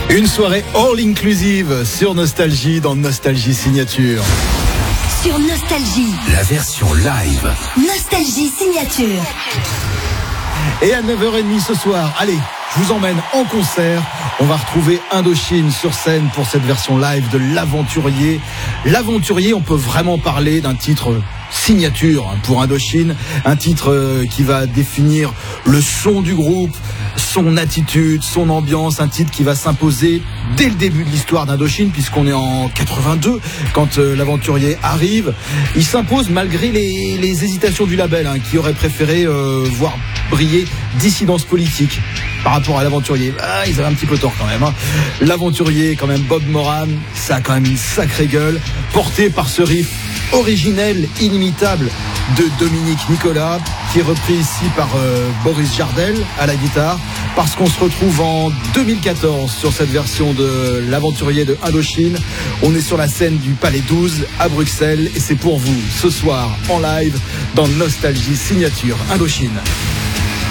Une soirée all inclusive sur Nostalgie dans Nostalgie Signature. Sur Nostalgie, la version live. Nostalgie Signature. Et à 9h30 ce soir, allez, je vous emmène en concert. On va retrouver Indochine sur scène pour cette version live de L'Aventurier. L'Aventurier, on peut vraiment parler d'un titre signature pour Indochine, un titre qui va définir le son du groupe, son attitude, son ambiance, un titre qui va s'imposer dès le début de l'histoire d'Indochine, puisqu'on est en 82 quand l'Aventurier arrive. Il s'impose malgré les hésitations du label, qui aurait préféré voir briller dissidence politique par rapport à l'Aventurier. Ils avaient un petit peu tort quand même. L'Aventurier, quand même, Bob Moran, ça a quand même une sacrée gueule, porté par ce riff originel, inimitable de Dominique Nicolas, qui est repris ici par Boris Jardel à la guitare, parce qu'on se retrouve en 2014 sur cette version de L'Aventurier de Indochine. On est sur la scène du Palais 12 à Bruxelles et c'est pour vous ce soir en live dans Nostalgie Signature Indochine.